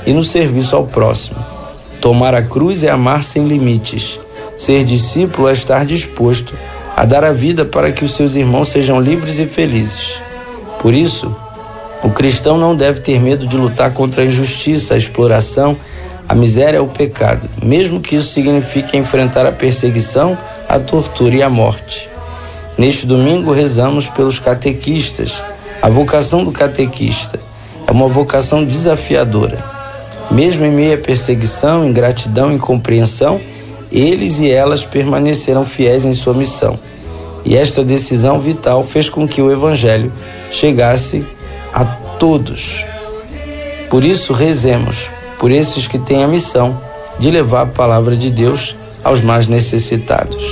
e no serviço ao próximo. Tomar a cruz é amar sem limites. Ser discípulo é estar disposto a dar a vida para que os seus irmãos sejam livres e felizes. Por isso, o cristão não deve ter medo de lutar contra a injustiça, a exploração, a miséria ou o pecado, mesmo que isso signifique enfrentar a perseguição, a tortura e a morte. Neste domingo, rezamos pelos catequistas. A vocação do catequista é uma vocação desafiadora. Mesmo em meio à perseguição, ingratidão e incompreensão, eles e elas permaneceram fiéis em sua missão. E esta decisão vital fez com que o Evangelho chegasse a todos. Por isso, rezemos por esses que têm a missão de levar a palavra de Deus aos mais necessitados.